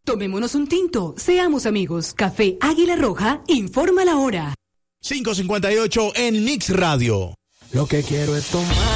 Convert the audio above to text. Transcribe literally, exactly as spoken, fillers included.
Tomémonos un tinto, seamos amigos. Café Águila Roja, informa la hora. cinco cincuenta y ocho en Mix Radio. Lo que quiero es tomar